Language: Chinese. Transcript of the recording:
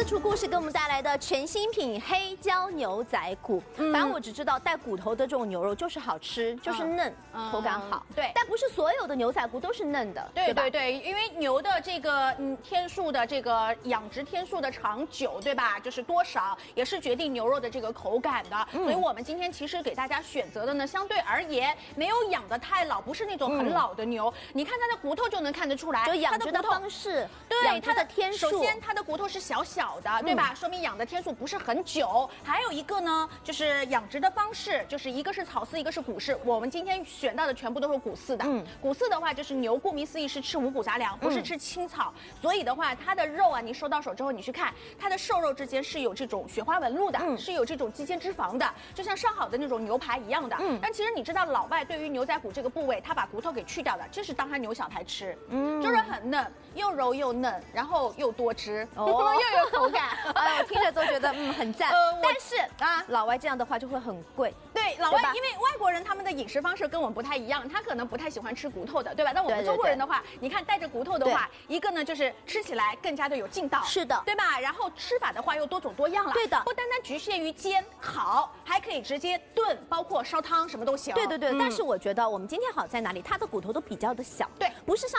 厨故事给我们带来的全新品黑椒牛仔骨。反正我只知道带骨头的这种牛肉就是好吃，就是嫩，口感好。 对， 但不是所有的牛仔骨都是嫩的。 对，因为牛的这个天数的这个养殖天数的长久，对吧？就是多少也是决定牛肉的这个口感的。所以我们今天其实给大家选择的呢，相对而言没有养得太老，不是那种很老的牛。你看它的骨头就能看得出来， 就养殖的方式， 对它的天数。 首先它的骨头是小小的，对吧？说明养的天数不是很久。还有一个呢，就是养殖的方式，就是一个是草饲，一个是谷饲。我们今天选到的全部都是谷饲的。谷饲的话，就是牛顾名思义是吃五谷杂粮，不是吃青草，所以的话，它的肉啊，你收到手之后，你去看它的瘦肉之间是有这种雪花纹路的，是有这种肌间脂肪的，就像上好的那种牛排一样的。但其实你知道，老外对于牛仔骨这个部位，他把骨头给去掉的，这是当它牛小排吃，就是很嫩，又柔又嫩，然后又多汁，又有口感。 哎，我听着都觉得很赞。但是啊，老外这样的话就会很贵。 对，老外因为外国人他们的饮食方式跟我们不太一样，他可能不太喜欢吃骨头的，对吧？那我们中国人的话，你看带着骨头的话，一个呢就是吃起来更加的有劲道， 是的， 对吧？然后吃法的话又多种多样了， 对的， 不单单局限于煎烤，还可以直接炖，包括烧汤什么都行。 对，但是我觉得我们今天好在哪里？它的骨头都比较的小， 对， 不是像。